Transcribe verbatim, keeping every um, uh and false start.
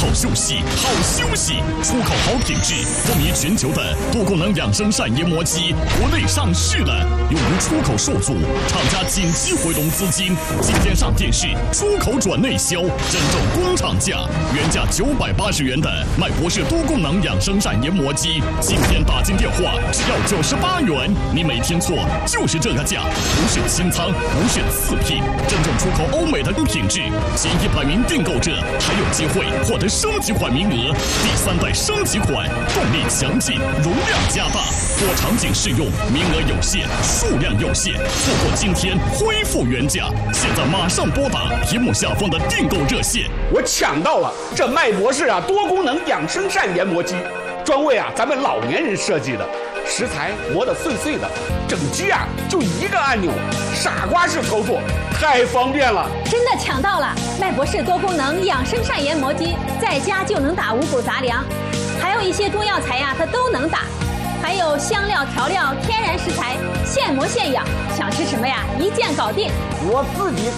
好休息，好休息。出口好品质，风靡全球的多功能养生膳研磨机，国内上市了。由于出口受阻，厂家紧急回笼资金，今天上电视，出口转内销，真正工厂价，原价九百八十元的麦博士多功能养生膳研磨机，今天打进电话只要九十八元，你没听错，就是这个价，不是清仓，不是次品，真正出口欧美的高品质，前一百名订购者还有机会获得升级款名额，第三代升级款，动力强劲，容量加大，多场景适用，名额有限，数量有限，错过今天恢复原价，现在马上拨打屏幕下方的订购热线。 我抢到了这麦博士啊多功能养生膳研磨机，专为啊咱们老年人设计的，食材磨得碎碎的，整机啊就一个按钮，傻瓜式操作，太方便了。 真的抢到了麦博士多功能养生膳研磨机，在家就能打五谷杂粮，还有一些中药材呀、啊、它都能打，还有香料调料天然食材，现磨现养，想吃什么呀一键搞定。 我自己